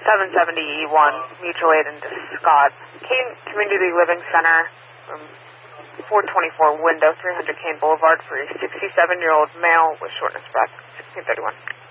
770E1, mutual aid in Scott. Kane Community Living Center, 424 window, 300 Kane Boulevard for a 67-year-old male with shortness of breath, 1631.